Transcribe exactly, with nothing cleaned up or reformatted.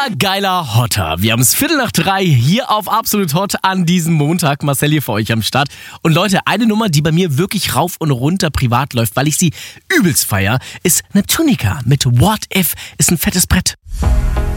Immer geiler, hotter. Wir haben es Viertel nach drei hier auf Absolut Hot an diesem Montag. Marcel hier für euch am Start. Und Leute, eine Nummer, die bei mir wirklich rauf und runter privat läuft, weil ich sie übelst feier, ist Neptunica mit What If. Ist ein fettes Brett.